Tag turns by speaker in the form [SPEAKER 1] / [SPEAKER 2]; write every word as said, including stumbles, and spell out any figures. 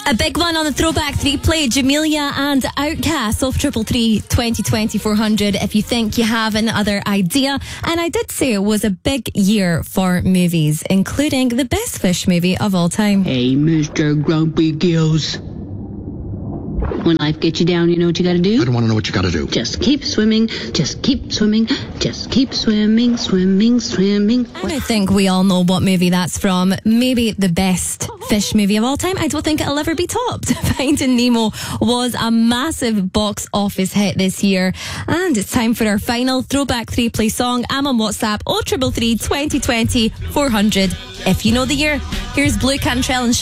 [SPEAKER 1] A big one on the Throwback three play, Jamelia and Outcast off Triple Three twenty twenty four hundred if you think you have another idea. And I did say it was a big year for movies, including the best fish movie of all time.
[SPEAKER 2] Hey, Mister Grumpy Gills. When life gets you down, you know what you gotta do?
[SPEAKER 3] I don't want to know what you gotta do.
[SPEAKER 2] Just keep swimming, just keep swimming, just keep swimming, swimming, swimming.
[SPEAKER 1] And I think we all know what movie that's from. Maybe the best fish movie of all time. I don't think it'll ever be topped. Finding Nemo was a massive box office hit this year. And it's time for our final Throwback three play song. I'm on WhatsApp oh three three three, twenty twenty, four hundred. If you know the year, here's Blue Cantrell and